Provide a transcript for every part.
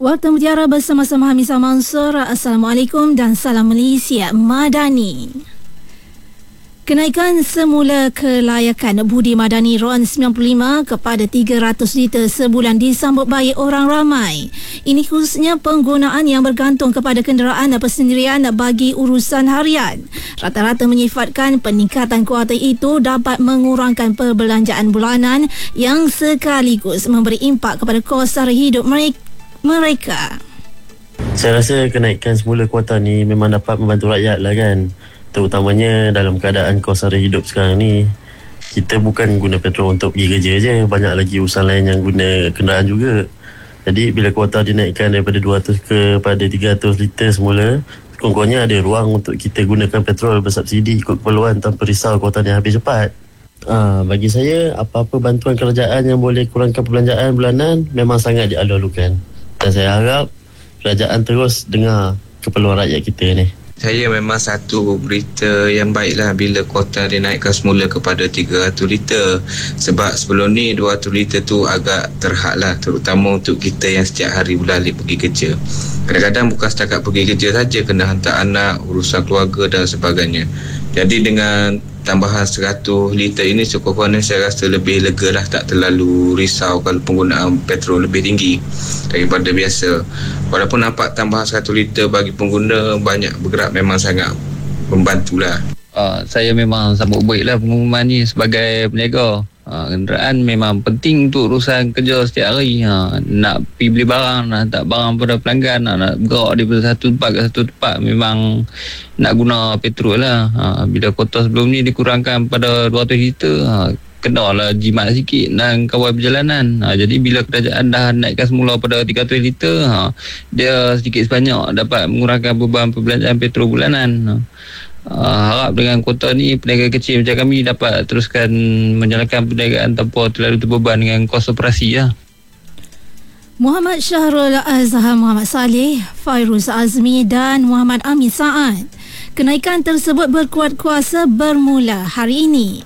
Waktu Mutiara bersama-sama Hamisah Mansur. Assalamualaikum dan salam Malaysia Madani. Kenaikan semula kelayakan Budi Madani RON 95 kepada 300 liter sebulan disambut baik orang ramai. Ini khususnya penggunaan yang bergantung kepada kenderaan persendirian bagi urusan harian. Rata-rata menyifatkan peningkatan kuota itu dapat mengurangkan perbelanjaan bulanan yang sekaligus memberi impak kepada kos sara hidup mereka. Saya rasa kenaikan semula kuota ni memang dapat membantu rakyat lah kan. Terutamanya dalam keadaan kos sara hidup sekarang ni. Kita bukan guna petrol untuk pergi kerja je, banyak lagi urusan lain yang guna kenderaan juga. Jadi bila kuota dinaikkan daripada 200 kepada 300 liter semula, kurang-kurangnya ada ruang untuk kita gunakan petrol bersubsidi ikut keperluan tanpa risau kuota ni habis cepat. Bagi saya, apa-apa bantuan kerajaan yang boleh kurangkan perbelanjaan bulanan memang sangat dialu-alukan. Dan saya harap kerajaan terus dengar keperluan rakyat kita ni. Saya memang satu berita yang baiklah bila kuota dinaikkan semula kepada 300 liter. Sebab sebelum ni 200 liter tu agak terhad lah, terutama untuk kita yang setiap hari berlalik pergi kerja. Kadang-kadang bukan setakat pergi kerja saja, kena hantar anak, urusan keluarga dan sebagainya. Jadi dengan tambahan 100 liter ini sekurang-kurangnya saya rasa lebih lega lah, tak terlalu risau kalau penggunaan petrol lebih tinggi daripada biasa. Walaupun nampak tambahan 100 liter bagi pengguna banyak bergerak, memang sangat membantulah. Saya memang sambut baiklah pengumuman ni sebagai peniaga. Kenderaan memang penting untuk urusan kerja setiap hari. Nak pergi beli barang, nak hantar barang pada pelanggan, nak bergerak daripada satu tempat ke satu tempat, memang nak guna petrol lah. Bila kuota sebelum ni dikurangkan pada 200 liter, kenalah jimat sikit dan kawal perjalanan. Jadi bila kerajaan dah naikkan semula pada 300 liter, dia sedikit sebanyak dapat mengurangkan beban perbelanjaan petrol bulanan. Harap dengan kuota ni peniaga kecil macam kami dapat teruskan menjalankan perniagaan tanpa terlalu terbeban dengan kos operasi lah. Muhammad Syahrul Azhar Muhammad Saleh, Fairuz Azmi dan Muhammad Amin Saad. Kenaikan tersebut berkuat kuasa bermula hari ini.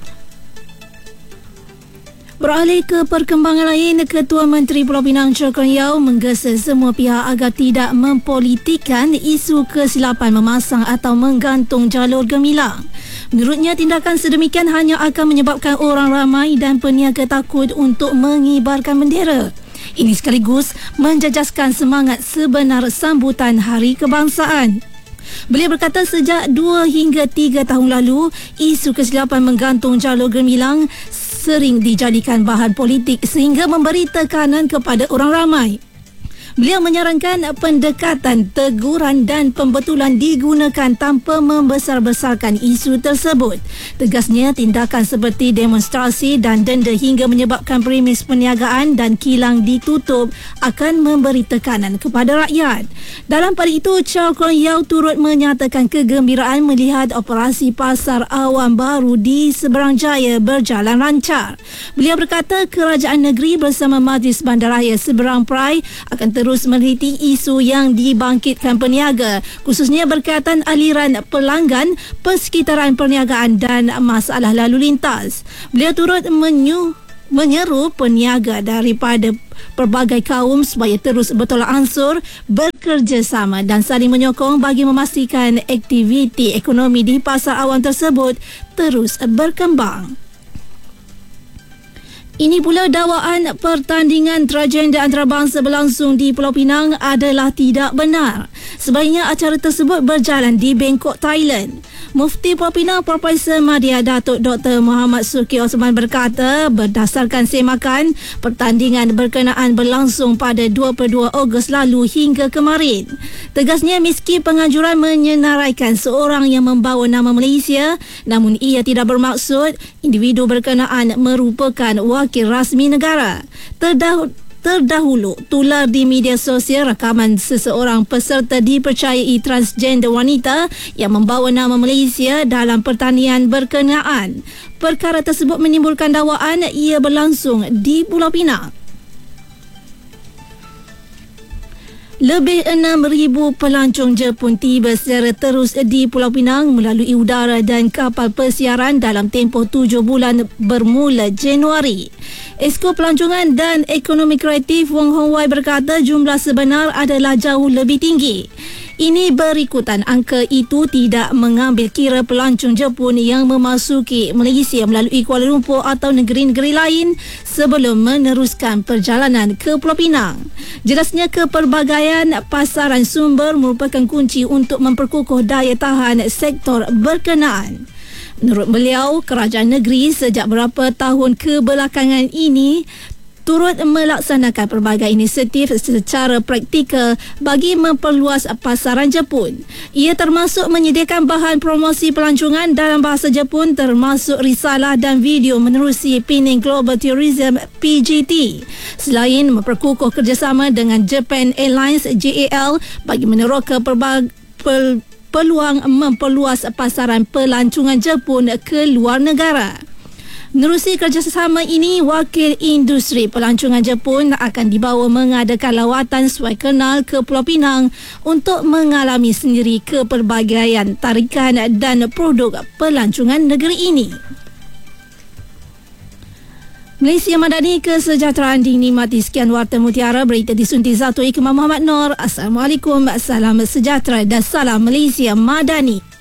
Beralih ke perkembangan lain, Ketua Menteri Pulau Pinang Choo Kon Yeow menggesa semua pihak agar tidak mempolitikkan isu kesilapan memasang atau menggantung jalur gemilang. Menurutnya, tindakan sedemikian hanya akan menyebabkan orang ramai dan peniaga takut untuk mengibarkan bendera. Ini sekaligus menjejaskan semangat sebenar sambutan Hari Kebangsaan. Beliau berkata sejak 2 hingga 3 tahun lalu, isu kesilapan menggantung jalur gemilang sering dijadikan bahan politik sehingga memberi tekanan kepada orang ramai. Beliau menyarankan pendekatan teguran dan pembetulan digunakan tanpa membesar-besarkan isu tersebut. Tegasnya, tindakan seperti demonstrasi dan denda hingga menyebabkan premis perniagaan dan kilang ditutup akan memberi tekanan kepada rakyat. Dalam pada itu, Choo Kon Yeow turut menyatakan kegembiraan melihat operasi pasar awam baru di Seberang Jaya berjalan lancar. Beliau berkata kerajaan negeri bersama Majlis Bandaraya Seberang Perai akan terus meneliti isu yang dibangkitkan peniaga, khususnya berkaitan aliran pelanggan, persekitaran perniagaan dan masalah lalu lintas. Beliau turut menyeru peniaga daripada pelbagai kaum supaya terus bertolak ansur, bekerjasama dan saling menyokong bagi memastikan aktiviti ekonomi di pasar awam tersebut terus berkembang. Ini pula dakwaan pertandingan tragenda antarabangsa berlangsung di Pulau Pinang adalah tidak benar. Sebaliknya acara tersebut berjalan di Bangkok, Thailand. Mufti Pulau Pinang Profesor Madya Datuk Dr. Muhammad Suki Osman berkata berdasarkan semakan, pertandingan berkenaan berlangsung pada 22 Ogos lalu hingga kemarin. Tegasnya, meski penganjuran menyenaraikan seorang yang membawa nama Malaysia, namun ia tidak bermaksud individu berkenaan merupakan wakil rasmi negara. Terdahulu tular di media sosial rakaman seseorang peserta dipercayai transgender wanita yang membawa nama Malaysia dalam pertandingan berkenaan. Perkara tersebut menimbulkan dakwaan ia berlangsung di Pulau Pinang. Lebih 6,000 pelancong Jepun tiba secara terus di Pulau Pinang melalui udara dan kapal persiaran dalam tempoh 7 bulan bermula Januari. Esko Pelancongan dan Ekonomi Kreatif Wong Hong Wai berkata jumlah sebenar adalah jauh lebih tinggi. Ini berikutan angka itu tidak mengambil kira pelancong Jepun yang memasuki Malaysia melalui Kuala Lumpur atau negeri-negeri lain sebelum meneruskan perjalanan ke Pulau Pinang. Jelasnya kepelbagaian pasaran sumber merupakan kunci untuk memperkukuh daya tahan sektor berkenaan. Menurut beliau, kerajaan negeri sejak beberapa tahun kebelakangan ini turut melaksanakan pelbagai inisiatif secara praktikal bagi memperluas pasaran Jepun. Ia termasuk menyediakan bahan promosi pelancongan dalam bahasa Jepun termasuk risalah dan video menerusi Penang Global Tourism PGT. Selain memperkukuh kerjasama dengan Japan Airlines JAL bagi meneroka peluang memperluas pasaran pelancongan Jepun ke luar negara. Menerusi kerjasama ini, wakil industri pelancongan Jepun akan dibawa mengadakan lawatan suai kenal ke Pulau Pinang untuk mengalami sendiri kepelbagaian tarikan dan produk pelancongan negeri ini. Malaysia Madani, kesejahteraan dinikmati. Sekian Warta Mutiara, berita disunti Zatu Ikmah Muhammad Noor. Assalamualaikum, salam sejahtera dan salam Malaysia Madani.